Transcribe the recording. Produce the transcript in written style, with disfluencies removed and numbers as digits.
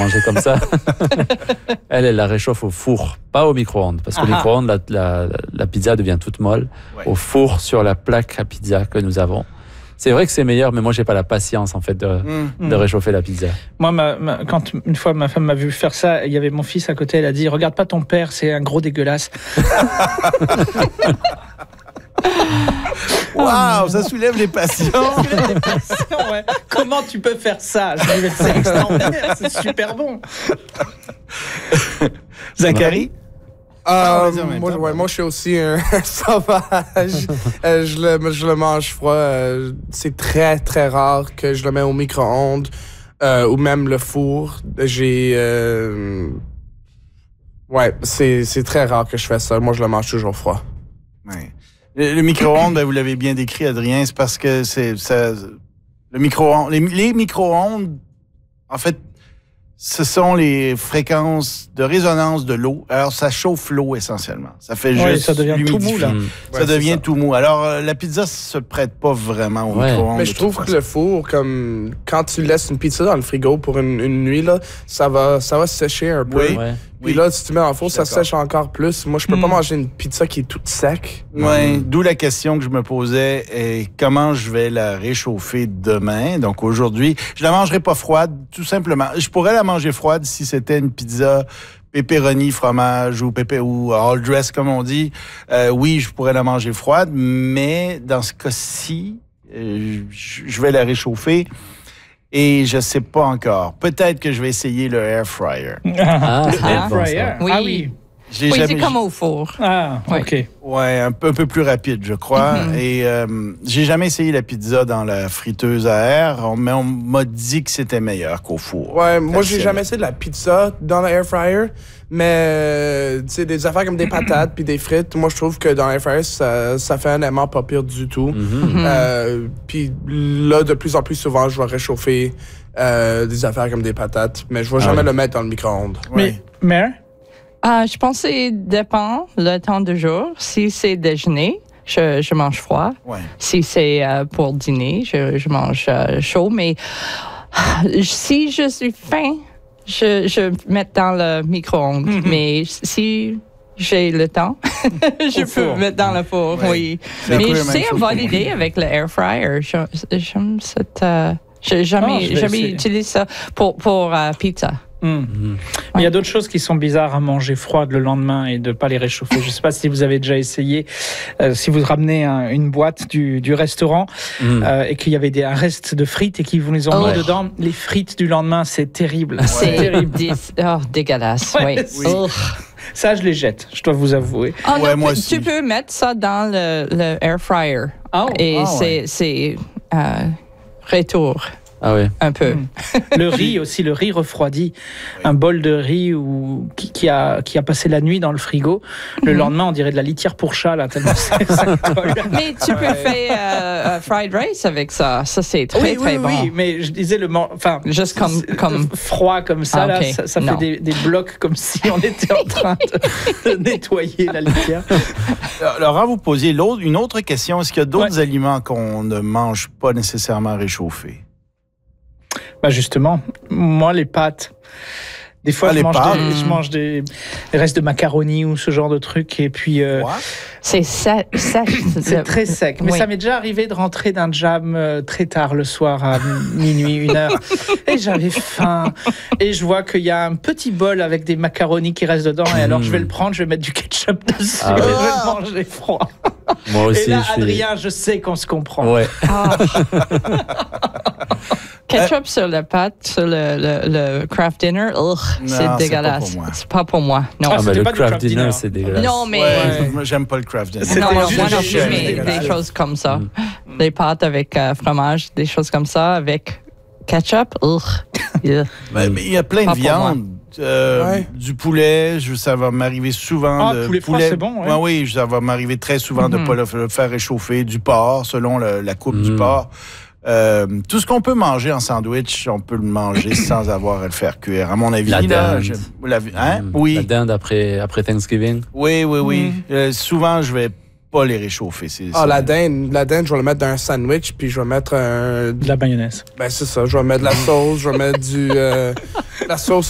manger comme ça. Elle la réchauffe au four, pas au micro-ondes. Parce qu'au micro-ondes, la pizza devient toute molle. Ouais. Au four, sur la plaque à pizza que nous avons. C'est vrai que c'est meilleur, mais moi, j'ai pas la patience, en fait, de réchauffer la pizza. Moi, quand une fois ma femme m'a vu faire ça, il y avait mon fils à côté, elle a dit « Regarde pas ton père, c'est un gros dégueulasse. » Waouh, ça soulève les passions. Ouais. Comment tu peux faire ça? Je lui ai dit, c'est extraordinaire, c'est super bon. Zachary? Moi, je suis aussi un sauvage. Je le mange froid. C'est très, très rare que je le mets au micro-ondes ou même le four. C'est très rare que je fais ça. Moi, je le mange toujours froid. Ouais. Le micro-ondes, vous l'avez bien décrit, Adrien, c'est parce que le micro-ondes, les micro-ondes, en fait, ce sont les fréquences de résonance de l'eau. Alors, ça chauffe l'eau essentiellement. Ça fait juste ça devient tout mou, là. Ça devient tout mou. Alors, la pizza se prête pas vraiment au micro-ondes. Mais je trouve que le four, comme quand tu laisses une pizza dans le frigo pour une nuit, là, ça va sécher un peu. Oui. Ouais. Puis là, si tu mets en four, ça sèche encore plus. Moi, je peux pas manger une pizza qui est toute sec. Oui, d'où la question que je me posais est comment je vais la réchauffer demain. Donc aujourd'hui, je la mangerai pas froide, tout simplement. Je pourrais la manger froide si c'était une pizza pepperoni, fromage ou all dress comme on dit. Oui, je pourrais la manger froide, mais dans ce cas-ci, je vais la réchauffer. Et je sais pas encore. Peut-être que je vais essayer le air fryer. Air fryer? Oui. Ah oui. C'est comme au four. Ah, OK. Ouais, un peu plus rapide, je crois. Et j'ai jamais essayé la pizza dans la friteuse à air, mais on m'a dit que c'était meilleur qu'au four. Ouais, moi, j'ai jamais essayé de la pizza dans l'air fryer, mais tu sais, des affaires comme des patates puis des frites, moi, je trouve que dans l'air fryer, ça fait un élément pas pire du tout. Puis là, de plus en plus souvent, je vais réchauffer des affaires comme des patates, mais je vais jamais le mettre dans le micro-ondes. Mais je pense que ça dépend le temps du jour. Si c'est déjeuner, je mange froid. Ouais. Si c'est pour dîner, je mange chaud. Mais si je suis faim, je mets dans le micro-ondes. Mais si j'ai le temps, je peux mettre dans le four. Oui. Mais c'est une bonne idée avec le air fryer. J'aime cette... J'ai jamais utilisé ça pour pizza. Il y a d'autres choses qui sont bizarres à manger froides le lendemain et de ne pas les réchauffer. Je ne sais pas si vous avez déjà essayé, si vous ramenez une boîte du restaurant et qu'il y avait un reste de frites et qu'ils vous les ont mis dedans, les frites du lendemain, c'est terrible. C'est terrible. Dégueulasse. Oui. Ça, je les jette, je dois vous avouer. Moi aussi. Tu peux mettre ça dans le air fryer. C'est retour. Ah oui. Un peu. Le riz aussi, le riz refroidi. Oui. Un bol de riz qui a passé la nuit dans le frigo. Le lendemain, on dirait de la litière pour chat, là, tellement ça colle. Mais tu peux faire fried rice avec ça. Ça, c'est très bon. Oui, mais je disais juste comme froid comme ça, là, ça fait des blocs comme si on était en train de nettoyer la litière. Laurent, vous posiez une autre question. Est-ce qu'il y a d'autres aliments qu'on ne mange pas nécessairement réchauffés? Justement, moi, les pâtes. Des fois, je mange des restes de macaroni ou ce genre de trucs. Et puis, c'est sec. C'est très sec. Mais ça m'est déjà arrivé de rentrer d'un jam très tard le soir, à minuit, 1h. Et j'avais faim. Et je vois qu'il y a un petit bol avec des macaronis qui restent dedans. Et alors, je vais le prendre, je vais mettre du ketchup dessus. Et je vais le manger froid. Moi aussi. Et là, Adrien, je sais qu'on se comprend. Ouais. Ketchup sur la pâte, sur le craft dinner, c'est dégueulasse. C'est pas pour moi. Non. Le craft dinner, c'est dégueulasse. Non, mais... moi, j'aime pas le craft dinner. Non, moi non plus, mais des choses comme ça. Des pâtes avec fromage, des choses comme ça, avec ketchup, mais il y a plein de viandes. Du poulet, ça va m'arriver souvent. Poulet froid, c'est bon. Oui, ça va m'arriver très souvent de ne pas le faire réchauffer. Du porc, selon la coupe du porc. Tout ce qu'on peut manger en sandwich, on peut le manger sans avoir à le faire cuire. À mon avis, la dinde. Oui. La dinde après Thanksgiving. Oui. Souvent, je vais pas les réchauffer. La dinde, je vais le mettre dans un sandwich, puis je vais mettre de la mayonnaise. C'est ça. Je vais mettre de la sauce, je vais mettre la sauce